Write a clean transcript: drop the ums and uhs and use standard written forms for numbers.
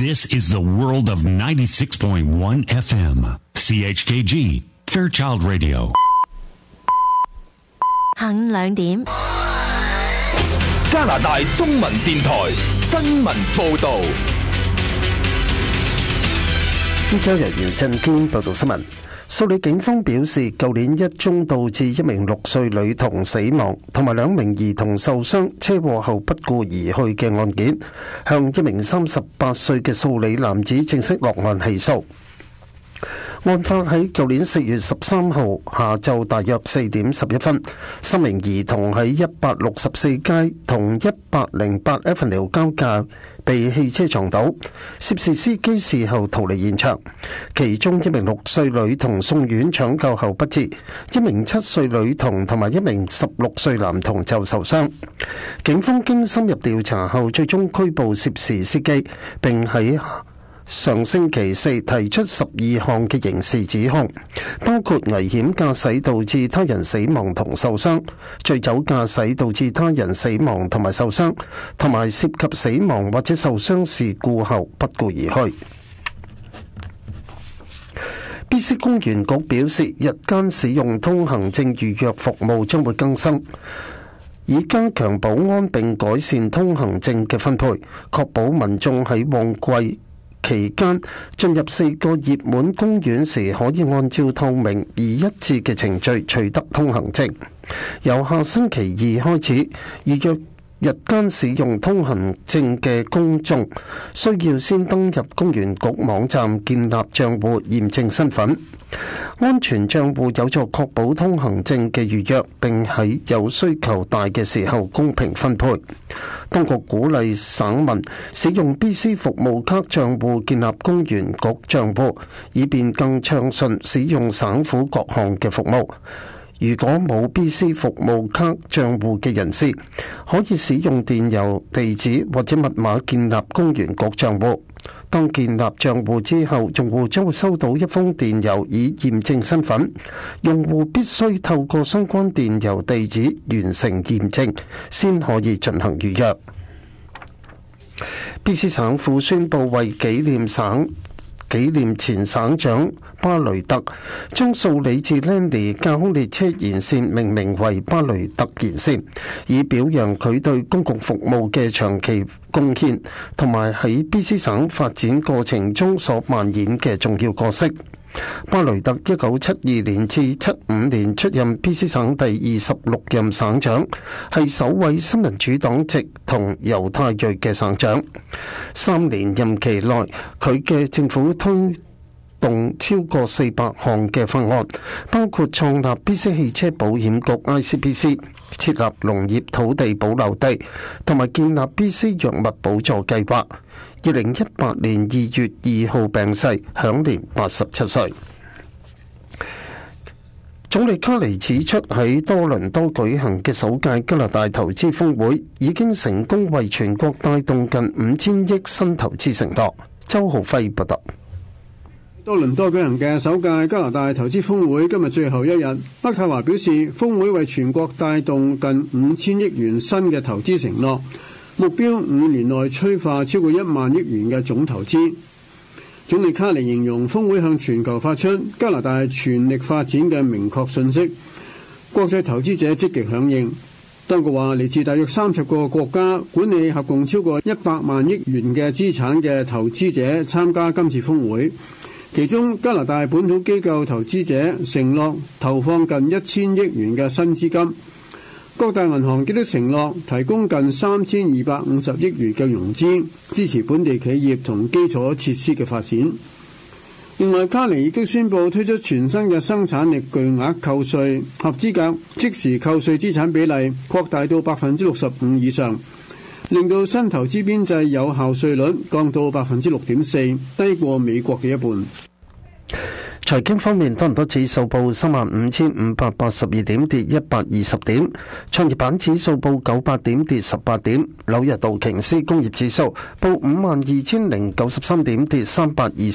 This is the world of 96.1 FM. CHKG, Fairchild Radio. 下午2點， 加拿大中文電台新聞報導。 依家由姚振堅報道新聞。蘇里警方表示，舊年一宗導致一名6歲女童死亡同埋2名兒童受傷車禍後不顧而去嘅案件，向一名38歲嘅蘇里男子正式落案起訴。案發喺舊年4月13號下晝大約4點11分，3名兒童喺164街同108 Avenue 交界被汽車撞倒，涉事司機事後逃離現場。其中一名6歲女童送院搶救後不治，一名7歲女童同埋一名16歲男童就受傷。警方經深入調查後，最終拘捕涉事司機，並喺上星期四提出12項嘅刑事指控，包括危險駕駛導致他人死亡同受傷、醉酒駕駛導致他人死亡同埋受傷，同埋涉及死亡或者受傷事故後不顧而去。BC 公園局表示，日間使用通行證預約服務將會更新，以加強保安並改善通行證嘅分配，確保民眾喺旺季期間進入4個熱門公園時，可以按照透明而一致嘅程序取得通行證。由下星期2開始，預約日間使用通行證嘅公眾需要先登入公園局網站建立帳戶驗證身份。安全帳戶有助確保通行證嘅預約，並喺有需求大嘅時候公平分配。當局鼓勵省民使用 BC 服務卡帳戶建立公園局帳戶，以便更暢順使用省府各項嘅服務。如果冇 BC 服務卡帳戶嘅人士，可以使用電郵地址或者密碼建立公園局帳戶。當建立帳戶之後，用戶將會收到一封電郵以驗證身份。用戶必須透過相關電郵地址完成驗證，先可以進行預約。BC 省府宣布為紀念前省長巴雷特，將素里至 Langley 架空列車沿線命名為巴雷特沿線，以表揚佢對公共服務嘅長期貢獻，同埋喺 BC 省發展過程中所扮演嘅重要角色。巴雷特1972年至75年出任 BC 省第26任省長，係首位新民主黨籍同猶太裔嘅省長。3年任期內，佢嘅政府推動超過400項嘅法案，包括創立 BC 汽車保險局 ICBC， 設立農業土地保留地，同埋建立 BC 藥物補助計劃。2018年2月2號病逝，享年87歲。總理卡尼指出，喺多倫多舉行嘅首屆加拿大投資峰會已經成功為全國帶動近5000億新投資承諾。周浩輝報道。 多倫多舉行嘅首屆加拿大投資峰會今日最後一日，渥太華表示，峰會為全國帶動近5000億元新嘅投資承諾，目標5年內催化超過1萬億元嘅總投資。總理卡尼形容峰會向全球發出加拿大全力發展嘅明確信息，國際投資者積極響應。當局話，嚟自大約30個國家，管理合共超過100萬億元嘅資產嘅投資者參加今次峰會，其中加拿大本土機構投資者承諾投放近1000億元嘅新資金。各大銀行亦都承諾提供近3250億元嘅融資，支持本地企業同基礎設施嘅發展。另外，卡尼亦都宣布推出全新嘅生產力巨額扣稅，合資格即時扣稅資產比例擴大到65%以上，令到新投資邊際有效稅率降到6.4%，低過美國嘅一半。 財經方面，多倫多指數報35,582點，跌120點；創業板指數報98點，跌18點；紐約道瓊斯工業指數報52,093點，跌320